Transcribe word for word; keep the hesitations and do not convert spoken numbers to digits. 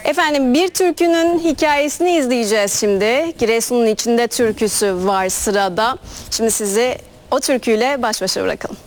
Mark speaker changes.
Speaker 1: Efendim bir türkünün hikayesini izleyeceğiz şimdi. Giresun'un içinde türküsü var sırada. Şimdi sizi o türküyle baş başa bırakalım.